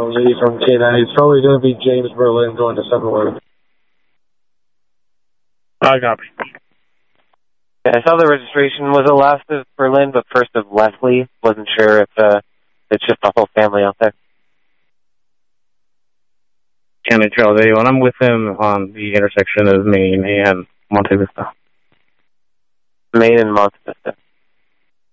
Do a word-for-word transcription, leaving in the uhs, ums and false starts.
lady from K nine. It's probably going to be James Berlin going to seven eleven. I got it. Yeah, I saw the registration. Was it last of Berlin, but first of Leslie? Wasn't sure if uh, it's just the whole family out there. County Trail Video, and I'm with him on the intersection of Maine and Monte Vista. Maine and Monte Vista.